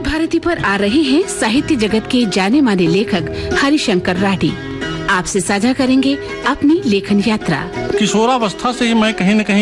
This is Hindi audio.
भारती पर आ रहे हैं साहित्य जगत के जाने माने लेखक हरिशंकर राठी। आपसे साझा करेंगे अपनी लेखन यात्रा। किशोरावस्था से ही मैं कहीं न कहीं